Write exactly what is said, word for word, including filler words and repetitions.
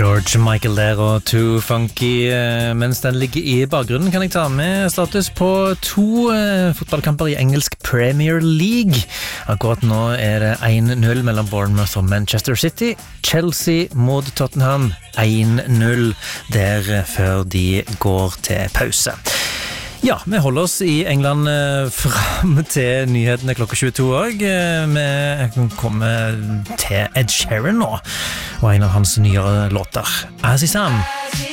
George Michael der og Too Funky. Mens den ligger i bakgrunnen kan jeg ta med status på to eh, fotballkamper i engelsk Premier League. Akkurat nå er det one nil mellom Bournemouth og Manchester City. Chelsea mot Tottenham one nil der før de går til pause. Ja, vi holder oss i England eh, frem til nyhetene klokka tjueto også. Eh, vi kommer til Ed Sheeran nå, og en av hans nyere låter, As Is Am.